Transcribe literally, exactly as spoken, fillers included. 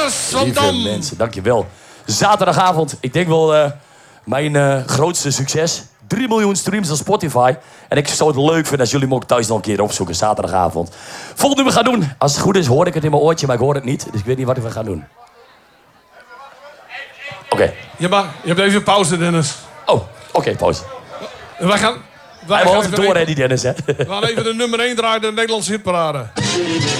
Dennis van Lieve Dam. mensen, dankjewel. Zaterdagavond, ik denk wel uh, mijn uh, grootste succes. drie miljoen streams op Spotify. En ik zou het leuk vinden als jullie me ook thuis nog een keer opzoeken. Zaterdagavond. Volgende nummer gaan doen. Als het goed is hoor ik het in mijn oortje, maar ik hoor het niet. Dus ik weet niet wat we gaan doen. Oké. Okay. Je, je hebt even pauze, Dennis. Oh, oké, okay, pauze. Wij gaan... Wij Hij gaan moet altijd door, hè, die Dennis, hè. We gaan even de nummer één draaien, de Nederlandse hitparade.